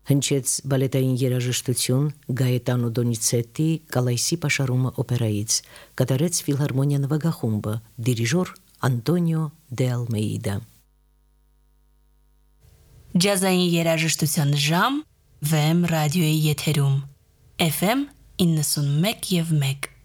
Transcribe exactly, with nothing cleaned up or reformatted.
Հնչեց բալետային երաժշտություն Գայետանո Դոնիցետի Կալայսի պաշարումը օպերայից, կատարեց ֆիլհարմոնիա նվագախումբը, դիրիժոր Անտոնիո դե Ալմեիդա։ Ջազային երաժշտության ժամ Վեմ ռադիոյի եթերում Էֆ Էմ իննսունմեկ և մեկ